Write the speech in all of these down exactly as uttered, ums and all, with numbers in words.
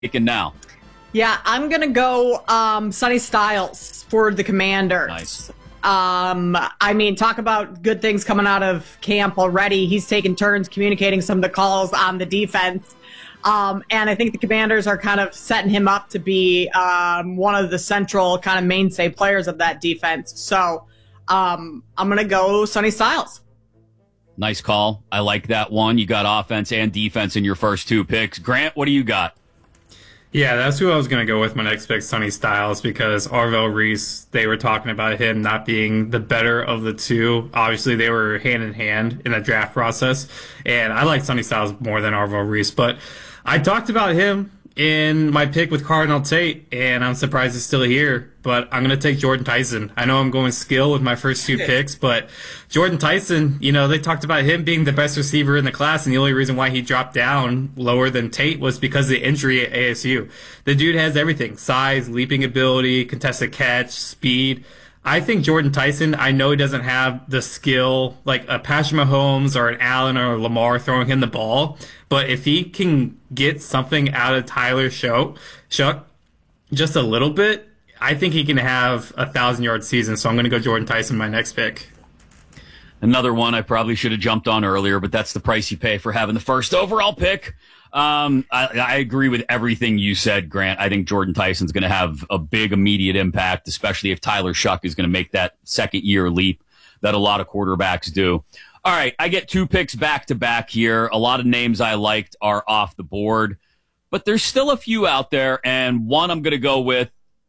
taking now? Yeah, I'm going to go um, Sonny Styles for the Commanders. Nice. Um, I mean, talk about good things coming out of camp already. He's taken turns communicating some of the calls on the defense. Um, and I think the Commanders are kind of setting him up to be um, one of the central kind of mainstay players of that defense. So um, I'm going to go Sonny Styles. Nice call. I like that one. You got offense and defense in your first two picks. Grant, what do you got? Yeah, that's who I was going to go with my next pick, Sonny Styles, because Arvell Reese, they were talking about him not being the better of the two. Obviously, they were hand in hand in the draft process, and I like Sonny Styles more than Arvell Reese, but I talked about him in my pick with Cardinal Tate, and I'm surprised he's still here, but I'm going to take Jordan Tyson. I know I'm going skill with my first two picks, but Jordan Tyson, you know, they talked about him being the best receiver in the class, and the only reason why he dropped down lower than Tate was because of the injury at A S U. The dude has everything: size, leaping ability, contested catch, speed. I think Jordan Tyson, I know he doesn't have the skill like a Patrick Mahomes or an Allen or a Lamar throwing him the ball, but if he can get something out of Tyler Shough, Shough just a little bit, I think he can have a thousand-yard season, so I'm going to go Jordan Tyson, my next pick. Another one I probably should have jumped on earlier, but that's the price you pay for having the first overall pick. Um, I, I agree with everything you said, Grant. I think Jordan Tyson's going to have a big immediate impact, especially if Tyler Shough is going to make that second year leap that a lot of quarterbacks do. All right, I get two picks back to back here. A lot of names I liked are off the board, but there's still a few out there, and one I'm going to go with.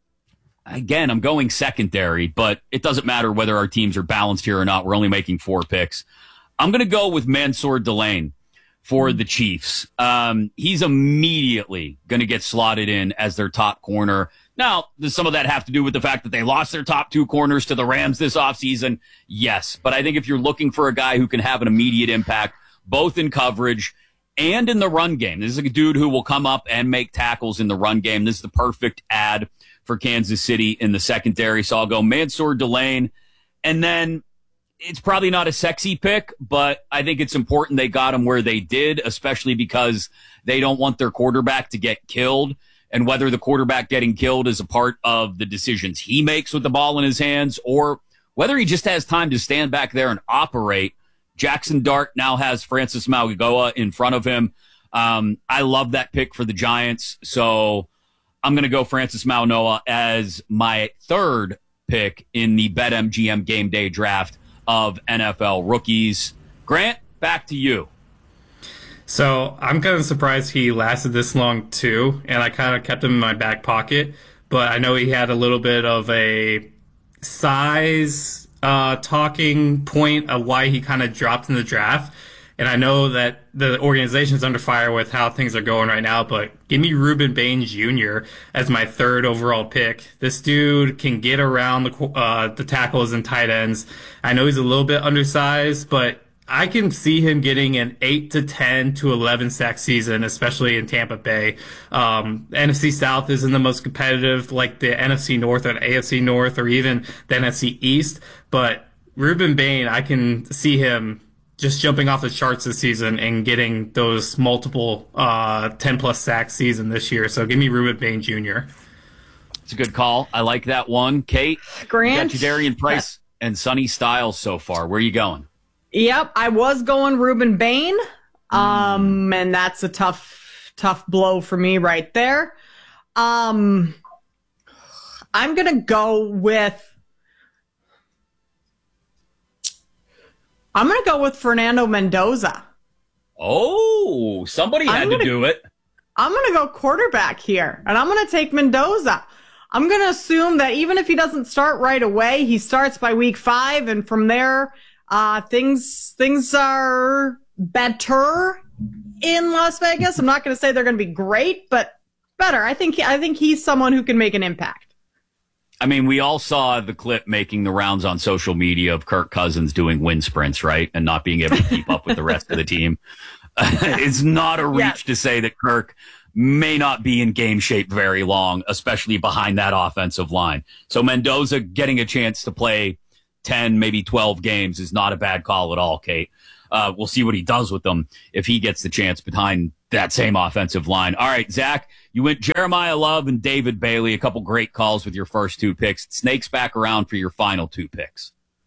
Again, I'm going secondary, but it doesn't matter whether our teams are balanced here or not. We're only making four picks. I'm going to go with Mansour Delane for the Chiefs. Um, he's immediately going to get slotted in as their top corner. Now, does some of that have to do with the fact that they lost their top two corners to the Rams this offseason? Yes. But I think if you're looking for a guy who can have an immediate impact, both in coverage and in the run game, this is a dude who will come up and make tackles in the run game. This is the perfect ad for Kansas City in the secondary. So I'll go Mansour Delane. And then it's probably not a sexy pick, but I think it's important they got him where they did, especially because they don't want their quarterback to get killed. And whether the quarterback getting killed is a part of the decisions he makes with the ball in his hands, or whether he just has time to stand back there and operate. Jackson Dart now has Francis Mauigoa in front of him. Um, I love that pick for the Giants, so I'm going to go Francis Mauigoa as my third pick in the BetMGM Game Day draft of N F L rookies. Grant, back to you. So I'm kind of surprised he lasted this long too, and I kind of kept him in my back pocket, but I know he had a little bit of a size uh, talking point of why he kind of dropped in the draft. And I know that the organization's under fire with how things are going right now, but give me Ruben Bain Junior as my third overall pick. This dude can get around the uh, the tackles and tight ends. I know he's a little bit undersized, but I can see him getting an eight to ten to eleven sack season, especially in Tampa Bay. Um, N F C South isn't the most competitive like the N F C North or the A F C North or even the N F C East, but Ruben Bain, I can see him just jumping off the charts this season and getting those multiple uh, ten-plus sack season this year. So give me Ruben Bain Junior It's a good call. I like that one. Kate, Grant? you got Jadarian Price and Sonny Styles so far. Where are you going? Yep, I was going Ruben Bain, um, mm. and that's a tough, tough blow for me right there. Um, I'm going to go with I'm going to go with Fernando Mendoza. Oh, somebody had gonna, to do it. I'm going to go quarterback here, and I'm going to take Mendoza. I'm going to assume that even if he doesn't start right away, he starts by week five, and from there, uh, things things are better in Las Vegas. I'm not going to say they're going to be great, but better. I think I think he's someone who can make an impact. I mean, we all saw the clip making the rounds on social media of Kirk Cousins doing wind sprints, right? And not being able to keep up with the rest of the team. It's not a reach yeah. to say that Kirk may not be in game shape very long, especially behind that offensive line. So Mendoza getting a chance to play ten, maybe twelve games is not a bad call at all, Kate. Uh, we'll see what he does with them if he gets the chance behind that same offensive line. All right, Zach, you went Jeremiah Love and David Bailey, a couple great calls with your first two picks. Snakes back around for your final two picks.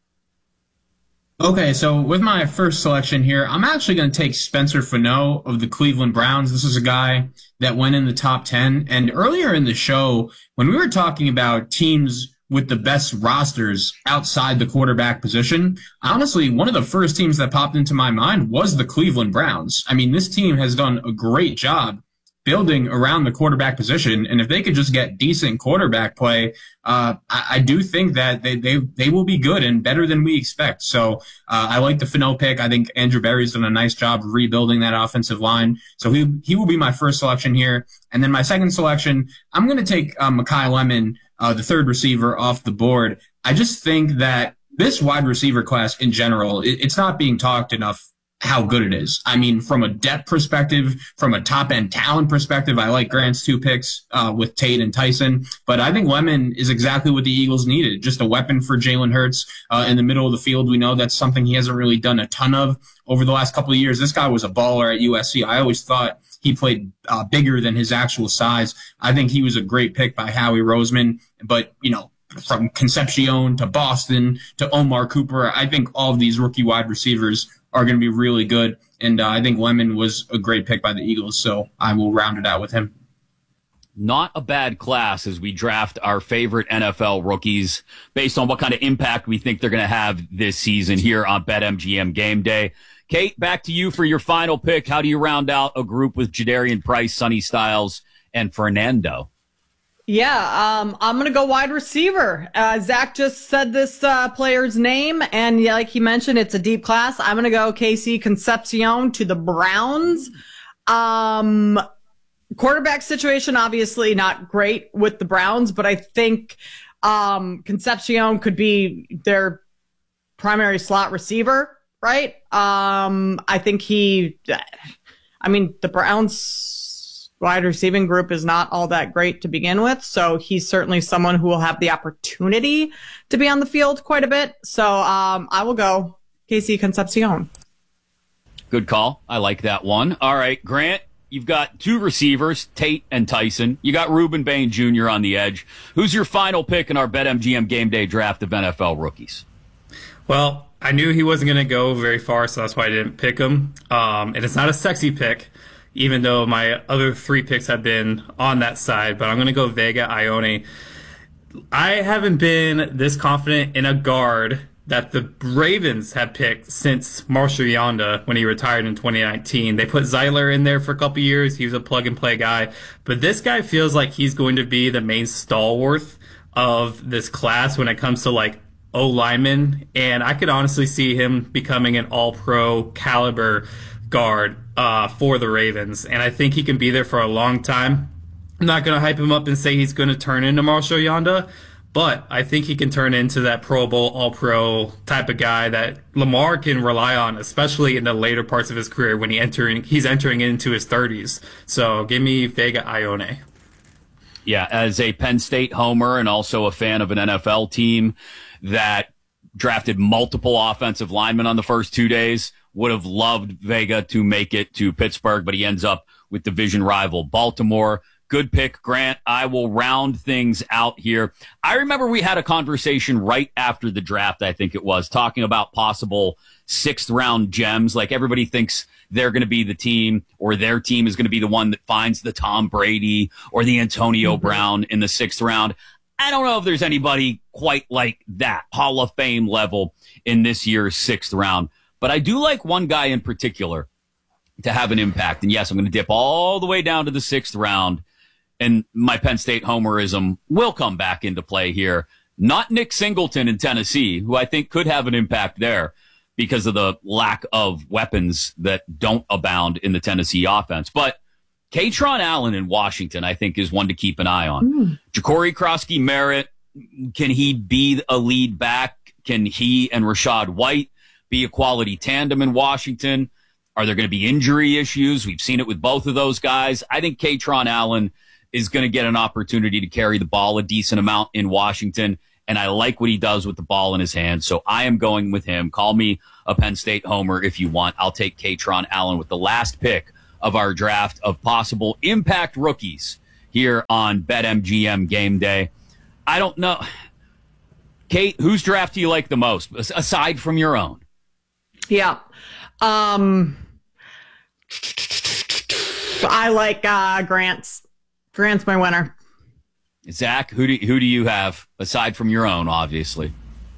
Okay, so with my first selection here, I'm actually going to take Spencer Fano of the Cleveland Browns. This is a guy that went in the top ten. And earlier in the show, when we were talking about teams with the best rosters outside the quarterback position, honestly, one of the first teams that popped into my mind was the Cleveland Browns. I mean, this team has done a great job building around the quarterback position, and if they could just get decent quarterback play, uh, I, I do think that they, they they will be good and better than we expect. So uh, I like the Fano pick. I think Andrew Berry's done a nice job rebuilding that offensive line. So he he will be my first selection here. And then my second selection, I'm going to take uh, Mekhi Lemon, uh, the third receiver, off the board. I just think that this wide receiver class in general, it, it's not being talked enough how good it is. I mean, from a depth perspective, from a top-end talent perspective, I like Grant's two picks uh, with Tate and Tyson, but I think Lemon is exactly what the Eagles needed, just a weapon for Jalen Hurts uh, in the middle of the field. We know that's something he hasn't really done a ton of over the last couple of years. This guy was a baller at U S C. I always thought he played uh, bigger than his actual size. I think he was a great pick by Howie Roseman, but, you know, from Concepcion to Boston to Omar Cooper, I think all of these rookie wide receivers are going to be really good. And uh, I think Lemon was a great pick by the Eagles, so I will round it out with him. Not a bad class as we draft our favorite N F L rookies based on what kind of impact we think they're going to have this season here on BetMGM Game Day. Kate, back to you for your final pick. How do you round out a group with Jadarian Price, Sonny Styles, and Fernando? Yeah, um, I'm going to go wide receiver. Uh, Zach just said this uh, player's name, and yeah, like he mentioned, it's a deep class. I'm going to go Casey Concepcion to the Browns. Um, quarterback situation, obviously not great with the Browns, but I think um, Concepcion could be their primary slot receiver, right? Um, I think he, I mean, the Browns wide receiving group is not all that great to begin with. So he's certainly someone who will have the opportunity to be on the field quite a bit. So um, I will go Casey Concepcion. Good call. I like that one. All right, Grant, you've got two receivers, Tate and Tyson. You got Reuben Bain Junior on the edge. Who's your final pick in our BetMGM Game Day draft of N F L rookies? Well, I knew he wasn't going to go very far, so that's why I didn't pick him. Um, and it's not a sexy pick, even though my other three picks have been on that side, but I'm going to go Vega Ione. I haven't been this confident in a guard that the Ravens have picked since Marshall Yanda when he retired in twenty nineteen. They put Zeiler in there for a couple years. He was a plug-and-play guy. But this guy feels like he's going to be the main stalwart of this class when it comes to, like, O-lineman. And I could honestly see him becoming an all-pro caliber guard uh, for the Ravens, and I think he can be there for a long time. I'm not going to hype him up and say he's going to turn into Marshall Yanda, but I think he can turn into that Pro Bowl, All-Pro type of guy that Lamar can rely on, especially in the later parts of his career when he entering he's entering into his thirties. So give me Vega Ione. Yeah, as a Penn State homer and also a fan of an N F L team that drafted multiple offensive linemen on the first two days, would have loved Vega to make it to Pittsburgh, but he ends up with division rival Baltimore. Good pick, Grant. I will round things out here. I remember we had a conversation right after the draft, I think it was, talking about possible sixth round gems. Like everybody thinks they're going to be the team, or their team is going to be the one that finds the Tom Brady or the Antonio mm-hmm. Brown in the sixth round. I don't know if there's anybody quite like that, Hall of Fame level in this year's sixth round. But I do like one guy in particular to have an impact. And yes, I'm going to dip all the way down to the sixth round, and my Penn State homerism will come back into play here. Not Nick Singleton in Tennessee, who I think could have an impact there because of the lack of weapons that don't abound in the Tennessee offense. But Katron Allen in Washington, I think, is one to keep an eye on. Mm. Ja'Cory Krosky-Merritt, can he be a lead back? Can he and Rachaad White be a quality tandem in Washington? Are there going to be injury issues? We've seen it with both of those guys. I think Katron Allen is going to get an opportunity to carry the ball a decent amount in Washington, and I like what he does with the ball in his hands, so I am going with him. Call me a Penn State homer if you want. I'll take Katron Allen with the last pick of our draft of possible impact rookies here on BetMGM Game Day. I don't know. Kate, whose draft do you like the most, aside from your own? Yeah. Um, I like uh, Grant's. Grant's my winner. Zach, who do, who do you have, aside from your own, obviously?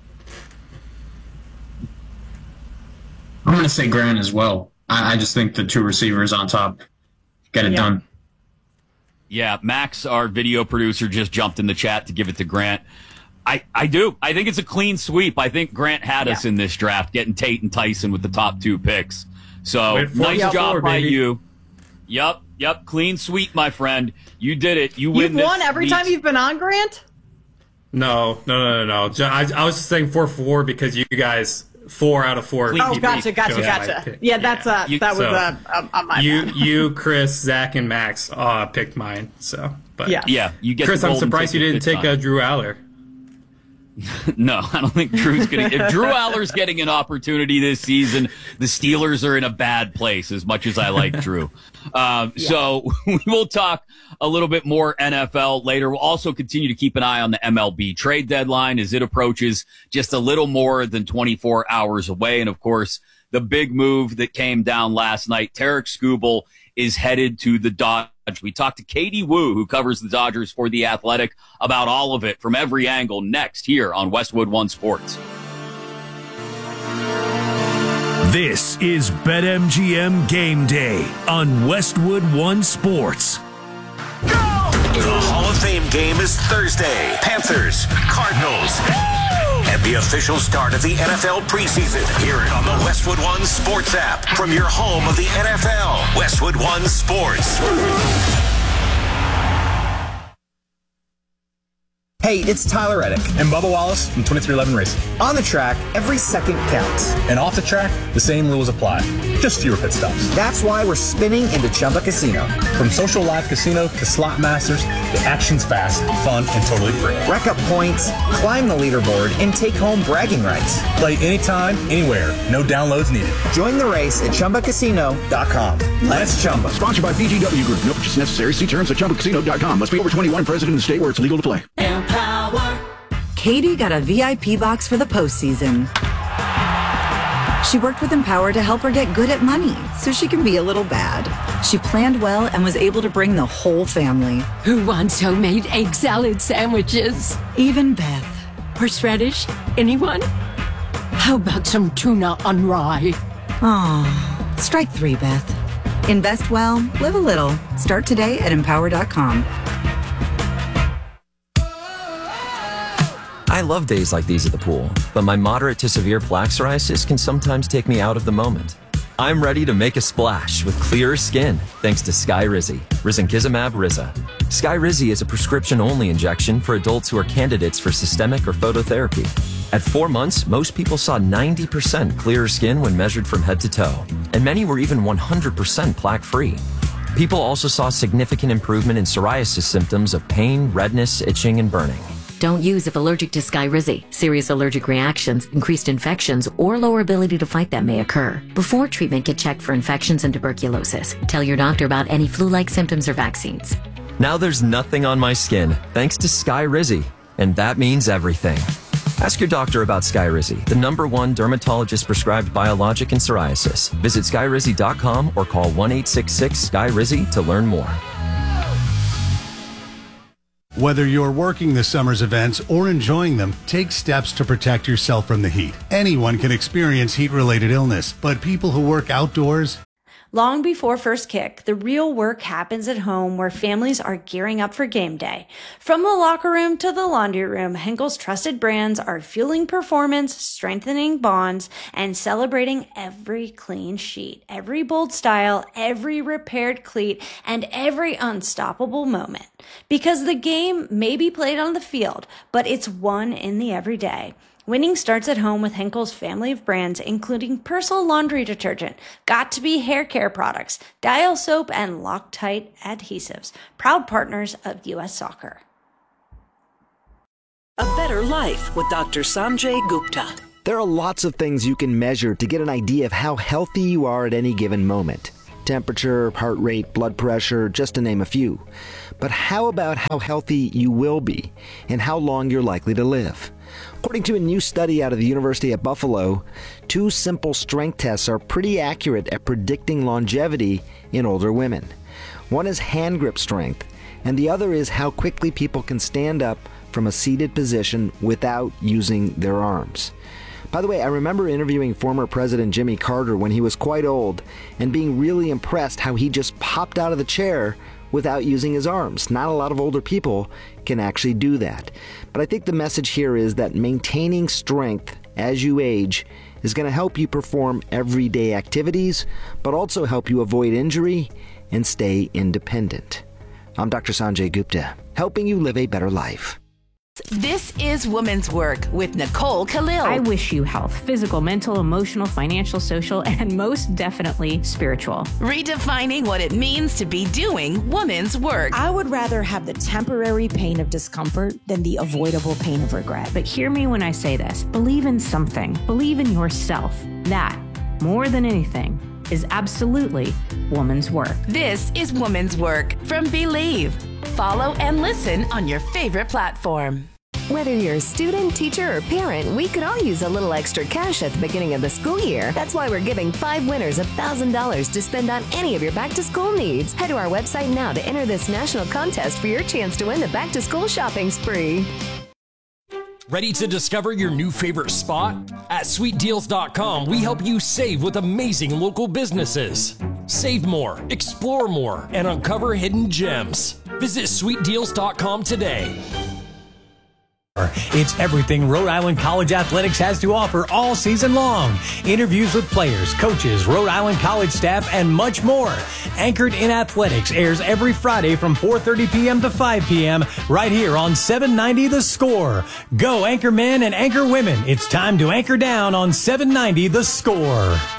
I'm going to say Grant as well. I, I just think the two receivers on top get it Yeah. done. Yeah, Max, our video producer, just jumped in the chat to give it to Grant. I, I do. I think it's a clean sweep. I think Grant had us Yeah. in this draft, getting Tate and Tyson with the top two picks. So Wait, four nice for job four, by baby. you. Yep, yep, clean sweep, my friend. You did it. You win You've this won every week's- time you've been on, Grant? No, no, no, no, no. Ju- I, I was just saying four for four because you guys four out of four. Clean Oh, You gotcha, beat- gotcha, chose my gotcha. pick. Yeah, that's a You- that was so, a, a, a my You, bad. you, Chris, Zach, and Max uh, picked mine. So, but Yeah. Yeah, you get Chris, the I'm golden surprised you ticket didn't this take time. uh, Drew Aller. No, I don't think Drew's going to. If Drew Aller's getting an opportunity this season, the Steelers are in a bad place, as much as I like Drew. Um, So we will talk a little bit more N F L later. We'll also continue to keep an eye on the M L B trade deadline as it approaches just a little more than twenty-four hours away. And of course, the big move that came down last night, Tarek Skubal is headed to the Dodgers. We talked to Katie Wu, who covers the Dodgers for The Athletic, about all of it from every angle next here on Westwood One Sports. This is BetMGM Game Day on Westwood One Sports. The Hall of Fame game is Thursday. Panthers, Cardinals. And the official start of the N F L preseason. Hear it on the Westwood One Sports app from your home of the N F L. Westwood One Sports. Hey, it's Tyler Reddick. And Bubba Wallace from twenty-three eleven Racing. On the track, every second counts. And off the track, the same rules apply. Just fewer pit stops. That's why we're spinning into Chumba Casino. From social live casino to slot masters, the action's fast, fun, and totally free. Rack up points, climb the leaderboard, and take home bragging rights. Play anytime, anywhere. No downloads needed. Join the race at Chumba Casino dot com. Let's Chumba. Sponsored by B G W Group. No purchase necessary. See terms at Chumba Casino dot com. Must be over twenty-one and present in the state where it's legal to play. Katie got a V I P box for the postseason. She worked with Empower to help her get good at money so she can be a little bad. She planned well and was able to bring the whole family. Who wants homemade egg salad sandwiches? Even Beth. Horseradish? Anyone? How about some tuna on rye? Aw, strike three, Beth. Invest well, live a little. Start today at empower dot com. I love days like these at the pool, but my moderate to severe plaque psoriasis can sometimes take me out of the moment. I'm ready to make a splash with clearer skin thanks to Skyrizi, risankizumab Riza. Skyrizi is a prescription-only injection for adults who are candidates for systemic or phototherapy. At four months, most people saw ninety percent clearer skin when measured from head to toe, and many were even one hundred percent plaque-free. People also saw significant improvement in psoriasis symptoms of pain, redness, itching, and burning. Don't use if allergic to Skyrizi. Serious allergic reactions, increased infections, or lower ability to fight them may occur. Before treatment, get checked for infections and tuberculosis. Tell your doctor about any flu-like symptoms or vaccines. Now there's nothing on my skin thanks to Skyrizi, and that means everything. Ask your doctor about Skyrizi, the number one dermatologist-prescribed biologic in psoriasis. Visit skyrizi dot com or call one eight six six S K Y R I Z I to learn more. Whether you're working the summer's events or enjoying them, take steps to protect yourself from the heat. Anyone can experience heat-related illness, but people who work outdoors... Long before first kick, the real work happens at home where families are gearing up for game day. From the locker room to the laundry room, Henkel's trusted brands are fueling performance, strengthening bonds, and celebrating every clean sheet, every bold style, every repaired cleat, and every unstoppable moment. Because the game may be played on the field, but it's won in the everyday. Winning starts at home with Henkel's family of brands, including Persil laundry detergent, Got2b hair care products, Dial soap, and Loctite adhesives, proud partners of U S Soccer. A better life with Doctor Sanjay Gupta. There are lots of things you can measure to get an idea of how healthy you are at any given moment. temperature, heart rate, blood pressure, just to name a few. But how about how healthy you will be and how long you're likely to live? According to a new study out of the University at Buffalo, two simple strength tests are pretty accurate at predicting longevity in older women. One is hand grip strength, and the other is how quickly people can stand up from a seated position without using their arms. By the way, I remember interviewing former President Jimmy Carter when he was quite old and being really impressed how he just popped out of the chair without using his arms. Not a lot of older people can actually do that. But I think the message here is that maintaining strength as you age is going to help you perform everyday activities, but also help you avoid injury and stay independent. I'm Doctor Sanjay Gupta, helping you live a better life. This is Women's Work with Nicole Khalil. I wish you health, physical, mental, emotional, financial, social, and most definitely spiritual. Redefining what it means to be doing women's work. I would rather have the temporary pain of discomfort than the avoidable pain of regret. But hear me when I say this. Believe in something. Believe in yourself. That, more than anything, is absolutely woman's work. This is Woman's Work from Believe. Follow and listen on your favorite platform. Whether you're a student, teacher, or parent, we could all use a little extra cash at the beginning of the school year. That's why we're giving five winners one thousand dollars to spend on any of your back-to-school needs. Head to our website now to enter this national contest for your chance to win the back-to-school shopping spree. Ready to discover your new favorite spot? At sweet deals dot com, we help you save with amazing local businesses. Save more, explore more, and uncover hidden gems. Visit sweet deals dot com today. It's everything Rhode Island College Athletics has to offer all season long. Interviews with players, coaches, Rhode Island College staff, and much more. Anchored in Athletics airs every Friday from four thirty p.m. to five p.m. right here on seven ninety The Score. Go Anchor Men and Anchor Women. It's time to anchor down on seven ninety The Score.